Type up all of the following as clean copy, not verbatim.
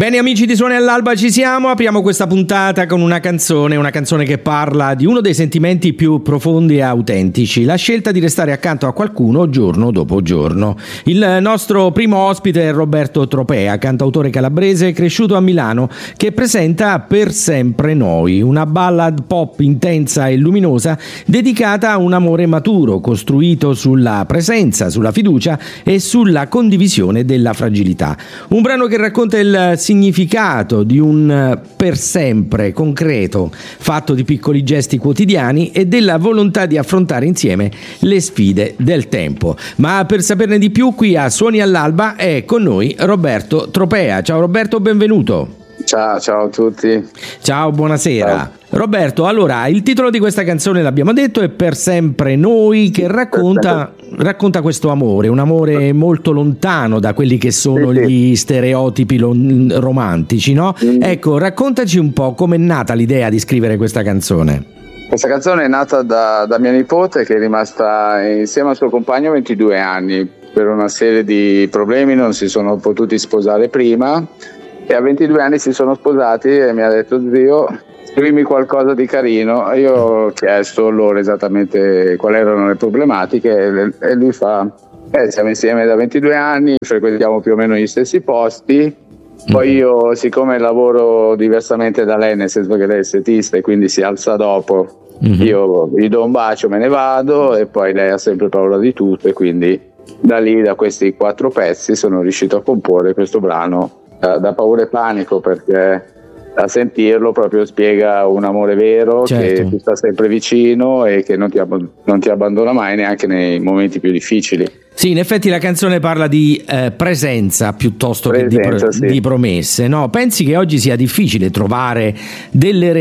Bene amici di Suoni all'Alba, ci siamo, apriamo questa puntata con una canzone che parla di uno dei sentimenti più profondi e autentici, la scelta di restare accanto a qualcuno giorno dopo giorno. Il nostro primo ospite è Roberto Tropea, cantautore calabrese cresciuto a Milano, che presenta Per sempre noi, una ballad pop intensa e luminosa dedicata a un amore maturo, costruito sulla presenza, sulla fiducia e sulla condivisione della fragilità. Un brano che racconta il significato di un per sempre concreto, fatto di piccoli gesti quotidiani e della volontà di affrontare insieme le sfide del tempo. Ma per saperne di più, qui a Suoni all'Alba è con noi Roberto Tropea. Ciao Roberto, benvenuto. Ciao a tutti. Ciao, buonasera. Ciao. Roberto, allora, il titolo di questa canzone l'abbiamo detto è Per sempre noi, che racconta questo amore, un amore molto lontano da quelli che sono gli stereotipi romantici, no? Ecco, raccontaci un po' com'è nata l'idea di scrivere questa canzone. Questa canzone è nata da mia nipote, che è rimasta insieme al suo compagno 22 anni. Per una serie di problemi non si sono potuti sposare prima e a 22 anni si sono sposati e mi ha detto: zio, scrivimi qualcosa di carino. Io ho chiesto loro esattamente quali erano le problematiche e lui fa: siamo insieme da 22 anni, frequentiamo più o meno gli stessi posti. Poi io, siccome lavoro diversamente da lei, nel senso che lei è estetista e quindi si alza dopo, io gli do un bacio, me ne vado, e poi lei ha sempre paura di tutto, e quindi da lì, da questi 4 pezzi, sono riuscito a comporre questo brano da paura e panico, perché a sentirlo proprio spiega un amore vero, certo, che ti sta sempre vicino e che non ti abbandona mai, neanche nei momenti più difficili. Sì, in effetti la canzone parla di presenza piuttosto che di promesse, no? Pensi che oggi sia difficile trovare delle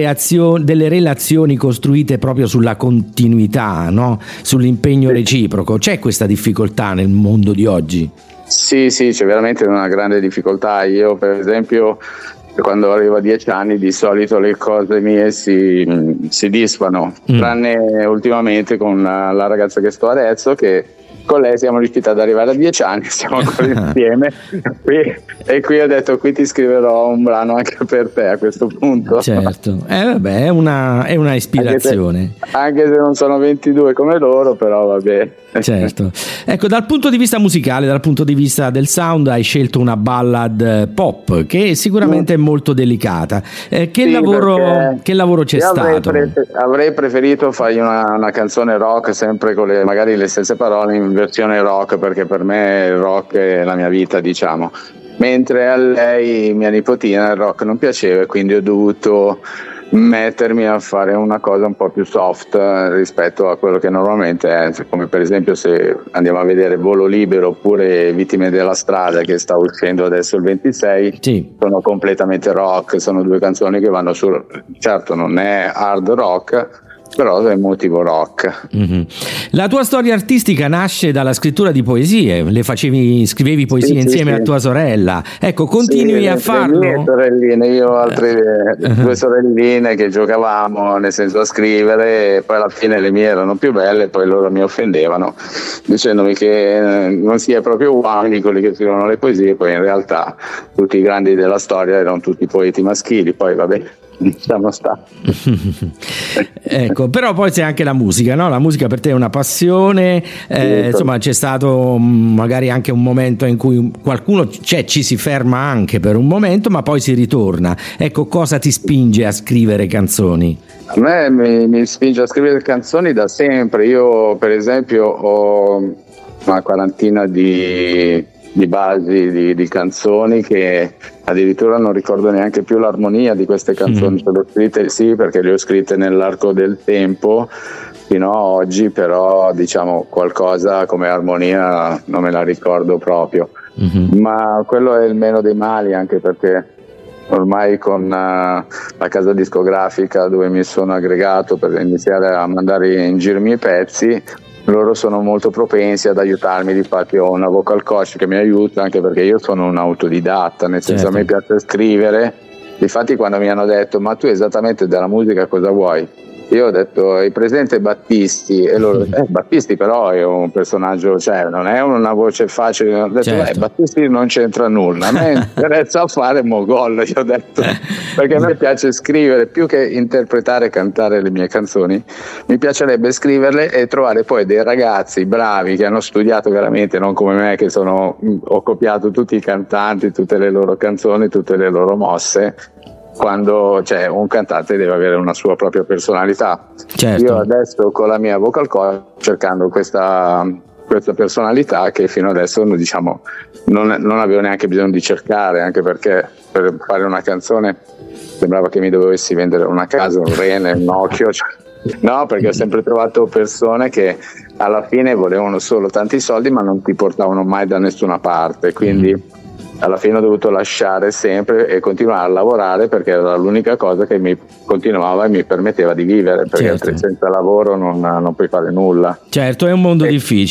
relazioni costruite proprio sulla continuità, no? Sull'impegno reciproco? C'è questa difficoltà nel mondo di oggi? Sì, c'è veramente una grande difficoltà. Io, per esempio, quando arrivo a 10 anni, di solito le cose mie si disfano, tranne ultimamente con la ragazza che sto adesso, che con lei siamo riusciti ad arrivare a 10 anni, siamo ancora insieme e qui ho detto: qui ti scriverò un brano anche per te a questo punto. Certo, vabbè, è una ispirazione. Anche se non sono 22 come loro, però vabbè. Certo. Ecco, dal punto di vista musicale, dal punto di vista del sound, hai scelto una ballad pop che sicuramente è molto delicata. Che lavoro c'è stato? Avrei preferito fargli una canzone rock, sempre con magari le stesse parole in versione rock, perché per me il rock è la mia vita, diciamo. Mentre a lei, mia nipotina, il rock non piaceva, e quindi ho dovuto mettermi a fare una cosa un po' più soft rispetto a quello che normalmente è, come per esempio se andiamo a vedere Volo Libero oppure Vittime della strada, che sta uscendo adesso il 26, sì, sono completamente rock, sono 2 canzoni che vanno su, certo non è hard rock, però è motivo rock. La tua storia artistica nasce dalla scrittura di poesie, scrivevi poesie insieme a tua sorella, ecco, continui a farlo? Le mie sorelline, io ho altre 2 sorelline che giocavamo, nel senso, a scrivere, e poi alla fine le mie erano più belle, e poi loro mi offendevano dicendomi che non si è proprio uguali quelli che scrivono le poesie, poi in realtà tutti i grandi della storia erano tutti poeti maschili, poi vabbè, diciamo sta. Ecco, però poi c'è anche la musica, no? La musica per te è una passione, insomma c'è stato magari anche un momento in cui qualcuno ci si ferma anche per un momento, ma poi si ritorna. Ecco, cosa ti spinge a scrivere canzoni? A me mi spinge a scrivere canzoni da sempre. Io per esempio ho una quarantina di basi di canzoni che addirittura non ricordo neanche più l'armonia di queste canzoni. Le ho scritte, sì, perché le ho scritte nell'arco del tempo fino a oggi, però diciamo qualcosa come armonia non me la ricordo proprio. Ma quello è il meno dei mali, anche perché ormai con la casa discografica dove mi sono aggregato per iniziare a mandare in giro i miei pezzi, loro sono molto propensi ad aiutarmi. Difatti ho una vocal coach che mi aiuta, anche perché io sono un autodidatta, nel senso, certo, a me piace scrivere. Difatti quando mi hanno detto: ma tu esattamente della musica cosa vuoi? io ho detto hai presente Battisti? E loro Battisti però è un personaggio, cioè non è una voce facile. Ho detto certo. Battisti non c'entra nulla, a me interessa fare Mogol, io ho detto, perché a me piace scrivere più che interpretare e cantare le mie canzoni, mi piacerebbe scriverle e trovare poi dei ragazzi bravi che hanno studiato veramente, non come me che ho copiato tutti i cantanti, tutte le loro canzoni, tutte le loro mosse. Quando un cantante deve avere una sua propria personalità. Certo. Io adesso con la mia vocal coach cercando questa personalità che fino adesso non avevo neanche bisogno di cercare, anche perché per fare una canzone sembrava che mi dovessi vendere una casa, un rene, un occhio, no, perché ho sempre trovato persone che alla fine volevano solo tanti soldi ma non ti portavano mai da nessuna parte, quindi alla fine ho dovuto lasciare sempre e continuare a lavorare perché era l'unica cosa che mi continuava e mi permetteva di vivere, perché certo. senza lavoro non puoi fare nulla. Certo, è un mondo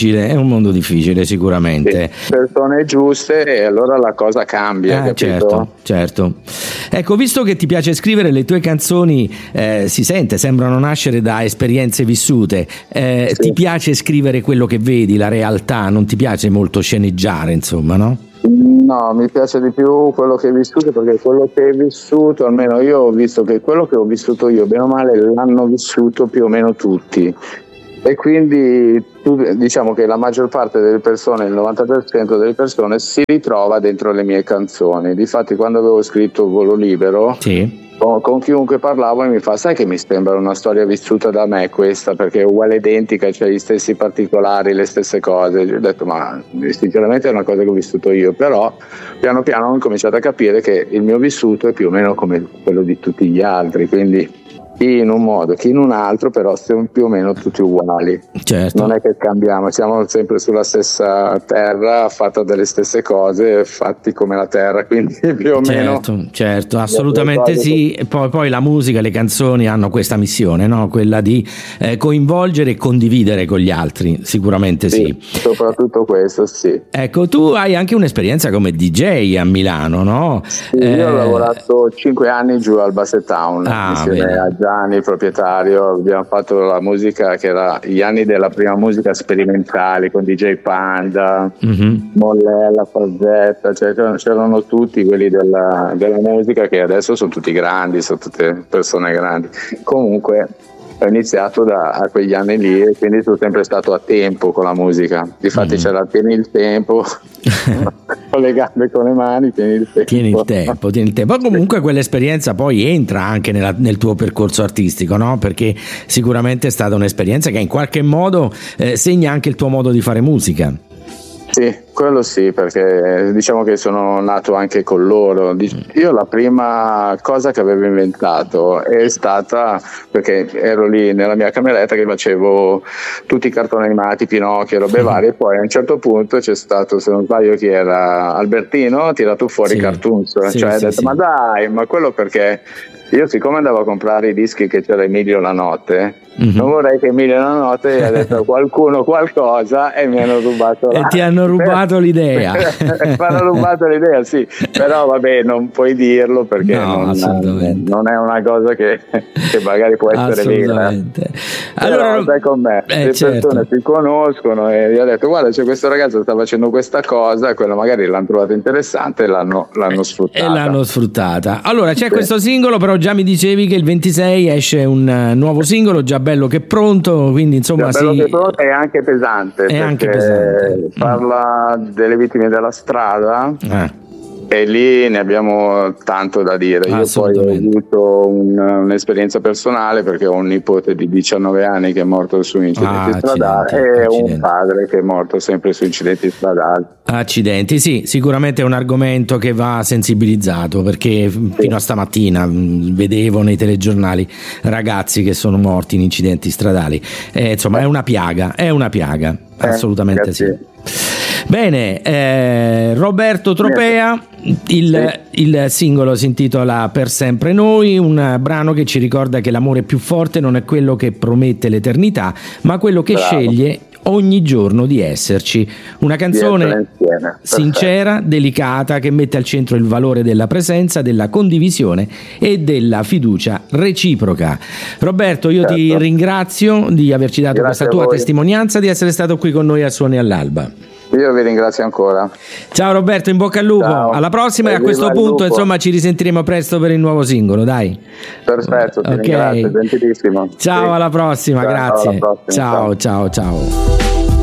difficile sicuramente. Sì, persone giuste e allora la cosa cambia. Certo. Ecco, visto che ti piace scrivere, le tue canzoni si sente, sembrano nascere da esperienze vissute, sì. Ti piace scrivere quello che vedi, la realtà, non ti piace molto sceneggiare, insomma, no? No, mi piace di più quello che hai vissuto, perché quello che hai vissuto, almeno io ho visto che quello che ho vissuto io, bene o male, l'hanno vissuto più o meno tutti. E quindi diciamo che la maggior parte delle persone, il 90% delle persone si ritrova dentro le mie canzoni. Difatti quando avevo scritto Volo Libero, sì. Con chiunque parlavo e mi fa, sai che mi sembra una storia vissuta da me questa, perché è uguale, identica, c'è gli stessi particolari, le stesse cose. Io ho detto ma sinceramente è una cosa che ho vissuto io, però piano piano ho cominciato a capire che il mio vissuto è più o meno come quello di tutti gli altri, quindi chi in un modo, chi in un altro, però siamo più o meno tutti uguali. Certo. Non è che cambiamo, siamo sempre sulla stessa terra, fatta delle stesse cose, fatti come la terra, quindi più o meno. Certo, assolutamente sì. Poi la musica, le canzoni hanno questa missione, no? Quella di coinvolgere e condividere con gli altri, sicuramente sì. Soprattutto questo, sì. Ecco, tu hai anche un'esperienza come DJ a Milano, no? Sì, io ho lavorato 5 anni giù al Basset Town insieme a Gianni, il proprietario. Abbiamo fatto la musica che era gli anni della prima musica sperimentale con DJ Panda, Mollella, Falzetta, cioè c'erano tutti quelli della musica che adesso sono tutti grandi, sono tutte persone grandi. Comunque ho iniziato a quegli anni lì e quindi sono sempre stato a tempo con la musica. Difatti c'era tieni il tempo, con le gambe, con le mani, tieni il tempo. Comunque quell'esperienza poi entra anche nel tuo percorso artistico, no? Perché sicuramente è stata un'esperienza che in qualche modo segna anche il tuo modo di fare musica. Sì, quello sì, perché diciamo che sono nato anche con loro. Io la prima cosa che avevo inventato è stata, perché ero lì nella mia cameretta che facevo tutti i cartoni animati, Pinocchio, robe varie, e poi a un certo punto c'è stato, se non sbaglio chi era, Albertino, ha tirato fuori Cartoons, ha detto ma dai, ma quello perché io siccome andavo a comprare i dischi che c'era Emilio La Notte, non vorrei che Emilio La Notte ha detto a qualcuno qualcosa e mi hanno rubato e ti hanno rubato l'idea. Mi hanno rubato l'idea, sì, però vabbè, non puoi dirlo perché non è una cosa che magari può essere vera. Allora stai con me, le persone si conoscono e gli ho detto guarda c'è questo ragazzo che sta facendo questa cosa e quello magari l'hanno trovato interessante e l'hanno sfruttata. Allora c'è questo singolo, però già mi dicevi che il 26 esce un nuovo singolo già bello che pronto, quindi insomma bello che pronto è anche pesante, parla delle vittime della strada e lì ne abbiamo tanto da dire. Io poi ho avuto un'esperienza personale perché ho un nipote di 19 anni che è morto su incidenti stradali e un padre che è morto sempre su incidenti stradali. Accidenti, sì, sicuramente è un argomento che va sensibilizzato perché fino a stamattina vedevo nei telegiornali ragazzi che sono morti in incidenti stradali, insomma è una piaga, assolutamente sì. Bene, Roberto Tropea, il singolo si intitola Per sempre noi, un brano che ci ricorda che l'amore più forte non è quello che promette l'eternità, ma quello che sceglie ogni giorno di esserci. Una canzone sincera, delicata, che mette al centro il valore della presenza, della condivisione e della fiducia reciproca. Roberto, io ti ringrazio di averci dato questa tua testimonianza, di essere stato qui con noi a Suoni all'Alba. Io vi ringrazio ancora. Ciao Roberto, in bocca al lupo. Ciao. Alla prossima, e a questo punto insomma ci risentiremo presto per il nuovo singolo, dai. Perfetto, ti ringrazio, gentilissimo. Ciao, sì. Alla prossima, grazie. Alla prossima, ciao.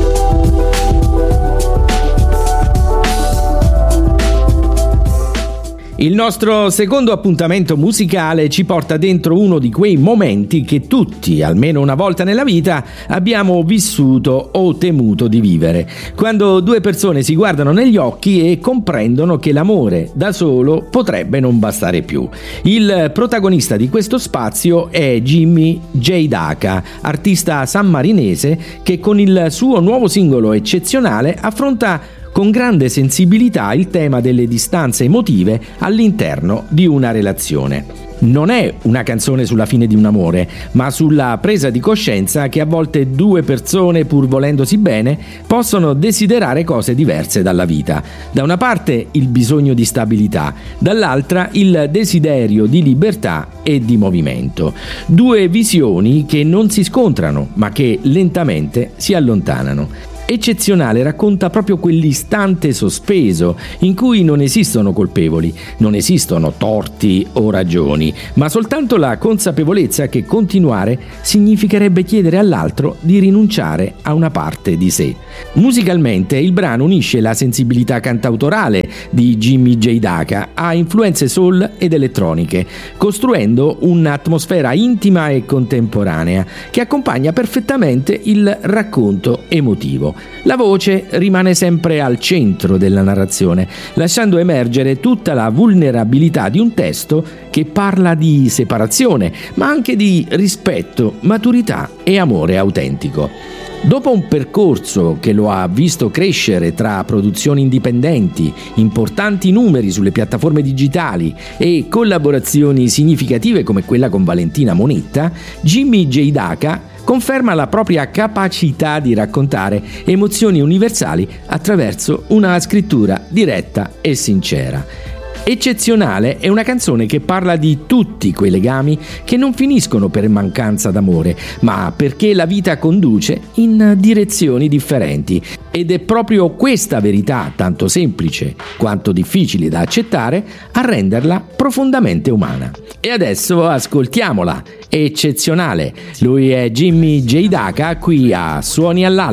Il nostro secondo appuntamento musicale ci porta dentro uno di quei momenti che tutti, almeno una volta nella vita, abbiamo vissuto o temuto di vivere. Quando due persone si guardano negli occhi e comprendono che l'amore da solo potrebbe non bastare più. Il protagonista di questo spazio è Jimmy J. Daca, artista sammarinese che con il suo nuovo singolo Eccezionale affronta con grande sensibilità il tema delle distanze emotive all'interno di una relazione. Non è una canzone sulla fine di un amore, ma sulla presa di coscienza che a volte due persone, pur volendosi bene, possono desiderare cose diverse dalla vita. Da una parte il bisogno di stabilità, dall'altra il desiderio di libertà e di movimento. Due visioni che non si scontrano, ma che lentamente si allontanano. Eccezionale racconta proprio quell'istante sospeso in cui non esistono colpevoli, non esistono torti o ragioni, ma soltanto la consapevolezza che continuare significherebbe chiedere all'altro di rinunciare a una parte di sé. Musicalmente il brano unisce la sensibilità cantautorale di Jimmy J. Daca a influenze soul ed elettroniche, costruendo un'atmosfera intima e contemporanea che accompagna perfettamente il racconto emotivo. La voce rimane sempre al centro della narrazione, lasciando emergere tutta la vulnerabilità di un testo che parla di separazione, ma anche di rispetto, maturità e amore autentico. Dopo un percorso che lo ha visto crescere tra produzioni indipendenti, importanti numeri sulle piattaforme digitali e collaborazioni significative come quella con Valentina Monetta, Jimmy J. Daca conferma la propria capacità di raccontare emozioni universali attraverso una scrittura diretta e sincera. Eccezionale è una canzone che parla di tutti quei legami che non finiscono per mancanza d'amore, ma perché la vita conduce in direzioni differenti. Ed è proprio questa verità, tanto semplice quanto difficile da accettare, a renderla profondamente umana. E adesso ascoltiamola, Eccezionale. Lui è Jimmy J. Daca, qui a Suoni all'Alba.